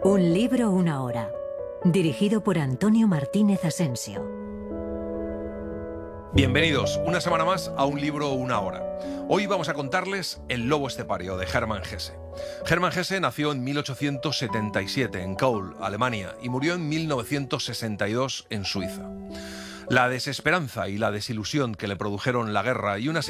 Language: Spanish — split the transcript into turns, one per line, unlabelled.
Un libro, una hora. Dirigido por Antonio Martínez Asensio.
Bienvenidos una semana más a Un libro, una hora. Hoy vamos a contarles El lobo estepario de Hermann Hesse. Hermann Hesse nació en 1877 en Kaul, Alemania, y murió en 1962 en Suiza. La desesperanza y la desilusión que le produjeron la guerra y una